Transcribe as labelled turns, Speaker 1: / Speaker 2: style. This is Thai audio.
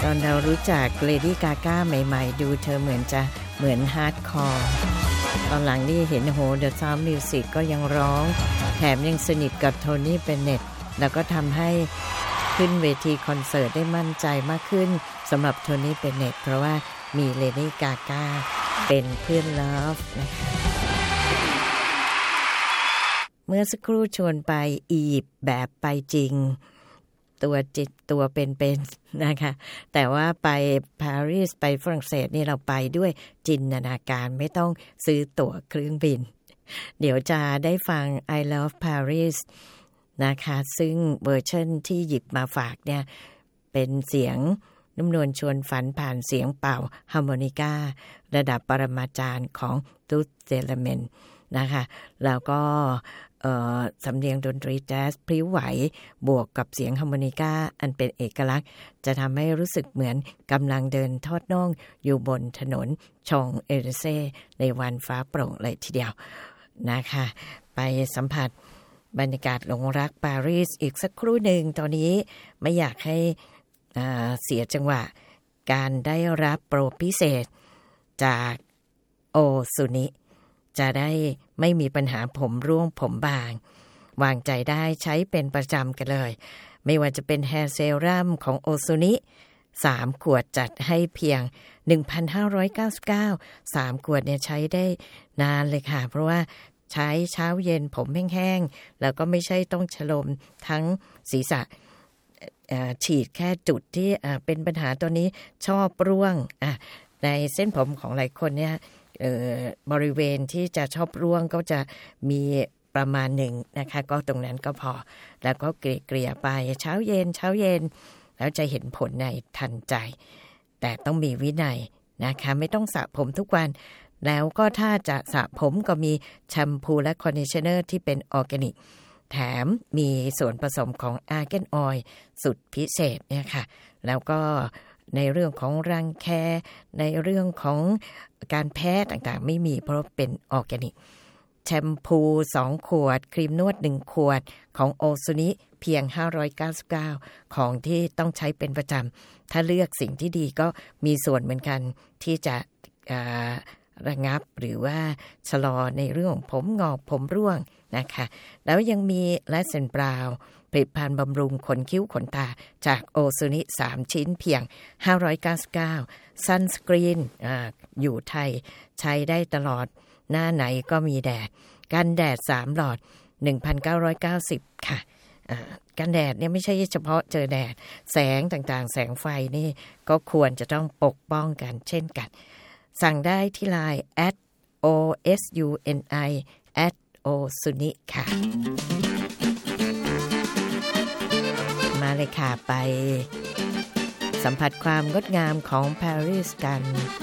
Speaker 1: อนเรารู้จักเลดี้กาก้าใหม่ๆดูเธอเหมือนฮาร์ดคอร์ตอนหลังนี่เห็นเดอะซาวด์มิวสิกก็ยังร้องแถมยังสนิทกับโทนี่เบนเน็ตแล้วก็ทำให้ขึ้นเวทีคอนเสิร์ตได้มั่นใจมากขึ้นสำหรับโทนี่เบนเน็ตเพราะว่ามีเลดี้กาก้าเป็นเพื่อนเลิฟนะคะเมื่อสักครู่ชวนไปอียิปต์แบบไปจริงตัวเป็นนะคะแต่ว่าไปปารีสไปฝรั่งเศสนี่เราไปด้วยจินตนาการไม่ต้องซื้อตั๋วเครื่องบินเดี๋ยวจะได้ฟัง I Love Paris นะคะซึ่งเวอร์ชันที่หยิบมาฝากเนี่ยเป็นเสียงนุ่มนวลชวนฝันผ่านเสียงเป่าฮาร์โมนิการะดับปรมาจารย์ของตูตเซเลเมนนะคะแล้วก็สำเนียงดนตรีแจ๊สพลิ้วไหวบวกกับเสียงฮาร์โมนิกาอันเป็นเอกลักษณ์จะทำให้รู้สึกเหมือนกำลังเดินทอดน่องอยู่บนถนนชองเอลิเซ่ในวันฟ้าโปร่งเลยทีเดียวนะคะไปสัมผัสบรรยากาศหลงรักปารีสอีกสักครู่หนึ่งตอนนี้ไม่อยากให้เสียจังหวะการได้รับโปรพิเศษจากโอซุนิจะได้ไม่มีปัญหาผมร่วงผมบางวางใจได้ใช้เป็นประจำกันเลยไม่ว่าจะเป็นแฮร์เซรั่มของโอซุนิ3 ขวดจัดให้เพียง 1,599 3 ขวดเนี่ยใช้ได้นานเลยค่ะเพราะว่าใช้เช้าเย็นผมแห้งๆแล้วก็ไม่ใช่ต้องฉลมทั้งศีรษะฉีดแค่จุดที่เป็นปัญหาตัวนี้ชอบร่วงในเส้นผมของหลายคนเนี่ยบริเวณที่จะชอบร่วงก็จะมีประมาณหนึ่งนะคะก็ตรงนั้นก็พอแล้วก็เกลี่ยไปเช้าเย็นแล้วจะเห็นผลในทันใจแต่ต้องมีวินัยนะคะไม่ต้องสระผมทุกวันแล้วก็ถ้าจะสระผมก็มีแชมพูและคอนดิชเนอร์ที่เป็นออร์แกนิกแถมมีส่วนผสมของอาร์แกนออยล์สุดพิเศษเนี่ยค่ะแล้วก็ในเรื่องของรังแคในเรื่องของการแพ้ต่างๆไม่มีเพราะเป็นออร์แกนิกแชมพู2 ขวดครีมนวด1 ขวดของโอซุนิเพียง599ของที่ต้องใช้เป็นประจำถ้าเลือกสิ่งที่ดีก็มีส่วนเหมือนกันที่จะระงับหรือว่าชะลอในเรื่องของผมงอกผมร่วงนะคะแล้วยังมีแลสเซนบราวน์ผลิตภัณฑ์บำรุงขนคิ้วขนตาจากโอซุนิ3 ชิ้นเพียง599ซันสกรีนอยู่ไทยใช้ได้ตลอดหน้าไหนก็มีแดดกันแดด3 หลอด 1,990 ค่ะกันแดดเนี่ยไม่ใช่เฉพาะเจอแดดแสงต่างๆแสงไฟนี่ก็ควรจะต้องปกป้องกันเช่นกันสั่งได้ที่ไลน์ @osuni @osuni ค่ะมาเลยค่ะไปสัมผัสความงดงามของปารีสกัน